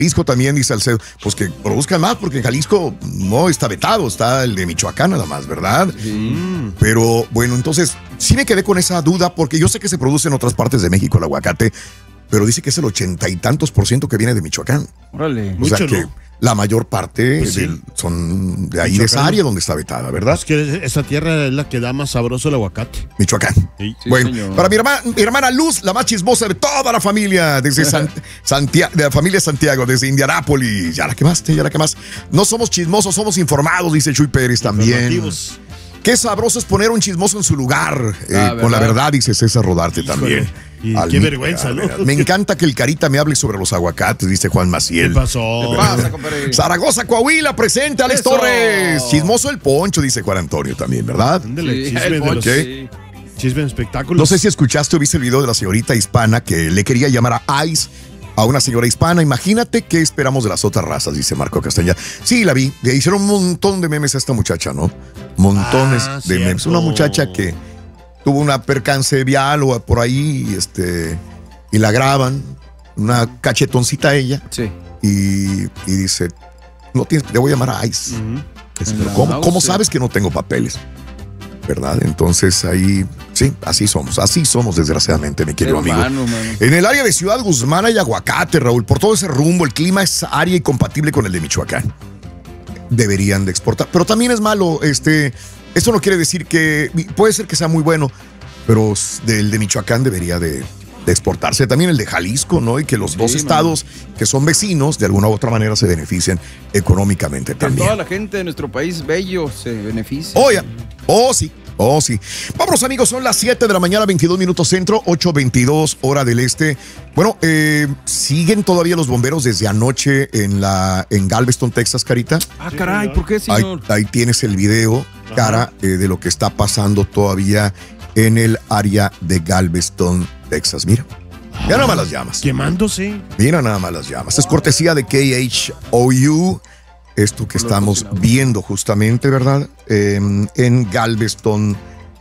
Jalisco también, dice Alcedo, pues que produzcan más, porque en Jalisco no está vetado, está el de Michoacán nada más, ¿verdad? Sí. Pero bueno, entonces sí me quedé con esa duda, porque yo sé que se produce en otras partes de México el aguacate, pero dice que es el 80 y tantos % que viene de Michoacán. Órale. O sea Mucho, que ¿no? la mayor parte Pues sí. son de ahí, Michoacán. de esa área donde está vetada, ¿verdad? Es que esa tierra es la que da más sabroso el aguacate. Michoacán. Sí. Sí, Bueno, señor. para mi hermana Luz, la más chismosa de toda la familia, desde Santiago, de la familia Santiago, desde Indianápolis. Ya la quemaste, ya la quemaste. No somos chismosos, somos informados, dice Chuy Pérez también. Informativos. Qué sabroso es poner un chismoso en su lugar, con ¿verdad? la verdad, dice César Rodarte también. Y Al qué mí- vergüenza, ¿no? Me encanta que el Carita me hable sobre los aguacates, dice Juan ¿Qué Maciel. pasó? Pasa, compadre. Zaragoza, Coahuila, presente, Alex Eso. Torres. Chismoso el Poncho, dice Juan Antonio también, ¿verdad? Ándale, Sí, chisme el de los Poncho, ¿Qué? sí. chisme de espectáculos. No sé si escuchaste o viste el video de la señorita hispana que le quería llamar a Ice a una señora hispana. Imagínate qué esperamos de las otras razas, dice Marco Castañeda. Sí, la vi. Le hicieron un montón de memes a esta muchacha, ¿no? Montones de cierto. memes. Una muchacha que tuvo una percance vial o por ahí, y la graban, una cachetoncita a ella, Sí. y dice, no tienes, le voy a llamar a Ice. En la ¿Cómo náusea. sabes que no tengo papeles? ¿Verdad? Entonces ahí, sí, así somos desgraciadamente, mi querido Ser amigo. humano, mano. En el área de Ciudad Guzmán hay aguacate, Raúl, por todo ese rumbo, el clima es área y compatible con el de Michoacán. Deberían de exportar, pero también es malo, eso no quiere decir que, puede ser que sea muy bueno, pero el de Michoacán debería de exportarse. También el de Jalisco, ¿no? Y que los dos Sí, estados que son vecinos, de alguna u otra manera, se beneficien económicamente Que también. toda la gente de nuestro país bello se beneficia. Oye, sí. Vámonos, amigos, son las 7 de la mañana, 22 minutos centro, 8:22 hora del este. Bueno, siguen todavía los bomberos desde anoche en Galveston, Texas, Carita. Ah, caray, ¿por qué, Ahí, señor? ahí tienes el video, cara, de lo que está pasando todavía en el área de Galveston, Texas. Mira nada más las llamas. Quemándose. Mira nada más las llamas. Es cortesía de KHOU. Esto que estamos viendo justamente, ¿verdad? En Galveston,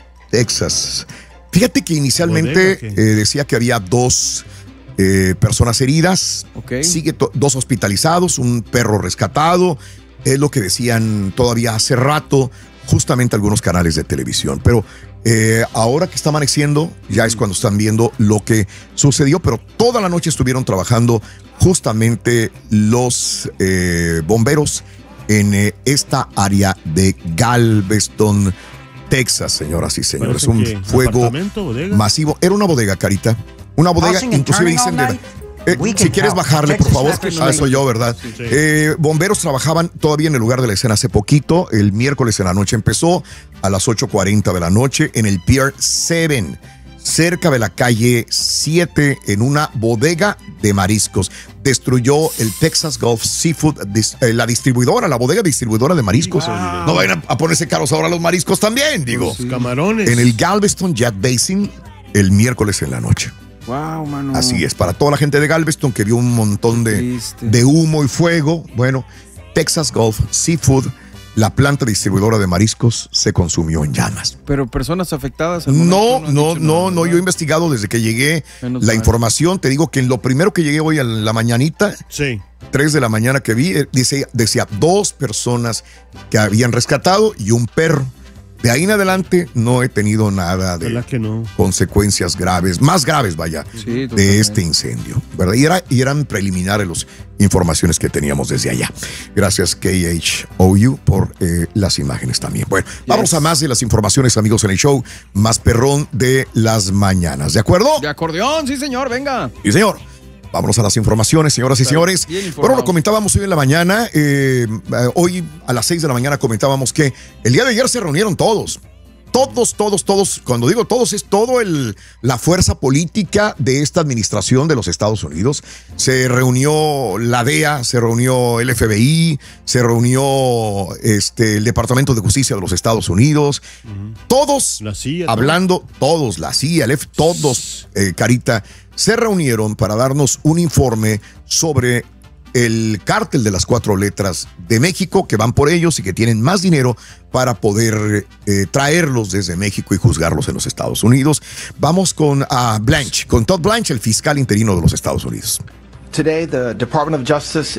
Texas. Fíjate que inicialmente ¿Bodega o qué? decía que había 2 personas heridas. Ok. Sigue 2 hospitalizados, un perro rescatado. Es lo que decían todavía hace rato, justamente algunos canales de televisión. Pero ahora que está amaneciendo, ya es cuando están viendo lo que sucedió. Pero toda la noche estuvieron trabajando justamente los bomberos en esta área de Galveston, Texas, señoras y señores. Parece Un que fuego apartamento, bodega. masivo. Era una bodega, Carita. Una bodega, inclusive dicen si quieres bajarle, por favor. Soy yo, ¿verdad? Sí. Bomberos trabajaban todavía en el lugar de la escena hace poquito. El miércoles en la noche empezó a las 8:40 de la noche en el Pier 7, cerca de la calle 7, en una bodega de mariscos. Destruyó el Texas Gulf Seafood, la distribuidora, la bodega distribuidora de mariscos. Wow. No vayan a ponerse caros ahora los mariscos también, digo. Los camarones. En el Galveston Jet Basin, el miércoles en la noche. Wow, mano. Así es, para toda la gente de Galveston que vio un montón Triste. de humo y fuego. Bueno, Texas Gulf Seafood, la planta distribuidora de mariscos, se consumió en llamas. Pero personas afectadas. al momento han dicho nada, No, yo he investigado desde que llegué Menos la mal. información. Te digo que en lo primero que llegué hoy a la mañanita, Sí. 3 de la mañana que vi, decía 2 personas que habían rescatado y un perro. De ahí en adelante no he tenido nada de ¿Verdad que no? consecuencias graves, más graves, vaya, Sí, de totalmente. este incendio, ¿verdad? Y eran preliminares las informaciones que teníamos desde allá. Gracias KHOU por las imágenes también. Bueno, vamos a más de las informaciones, amigos, en el show más perrón de las mañanas, ¿de acuerdo? De acordeón, sí, señor, venga. Sí, señor. Vámonos a las informaciones, señoras y señores. bien informado. Bueno, lo comentábamos hoy en la mañana. Hoy a las 6 de la mañana comentábamos que el día de ayer se reunieron todos. Todos. Cuando digo todos, es todo la fuerza política de esta administración de los Estados Unidos. Se reunió la DEA, se reunió el FBI, se reunió el Departamento de Justicia de los Estados Unidos. Todos La CIA, ¿no? hablando, todos, la CIA, el todos, Carita, se reunieron para darnos un informe sobre el cártel de las 4 letras de México, que van por ellos y que tienen más dinero para poder traerlos desde México y juzgarlos en los Estados Unidos. Vamos con Blanche, con Todd Blanche, el fiscal interino de los Estados Unidos. Today, the Department of Justice